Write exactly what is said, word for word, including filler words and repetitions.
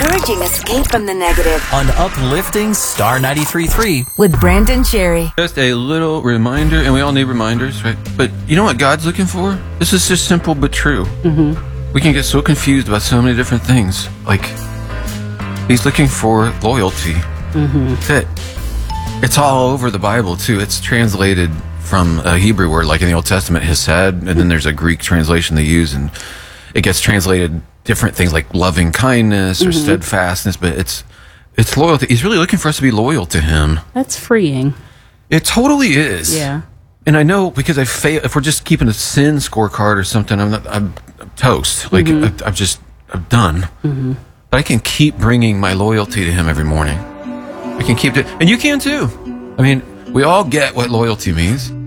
encouraging escape from the negative on Uplifting Star ninety-three point three with Brandon Cherry. Just a little reminder, and we all need reminders, right? But you know what God's looking for? This is just simple but true. Mm-hmm. We can get so confused about so many different things. Like, He's looking for loyalty. Mm-hmm. That's it. It's all over the Bible, too. It's translated from a Hebrew word, like in the Old Testament, hesed, and then there's a Greek translation they use, and it gets translated different things like loving kindness or mm-hmm. steadfastness, but it's it's loyalty. He's really looking for us to be loyal to Him. That's freeing. It totally is. Yeah. And I know because I fail. If we're just keeping a sin scorecard or something, I'm not. I'm, I'm toast. Like mm-hmm. I, I'm just. I'm done. Mm-hmm. But I can keep bringing my loyalty to Him every morning. I can keep it, and you can too. I mean, we all get what loyalty means.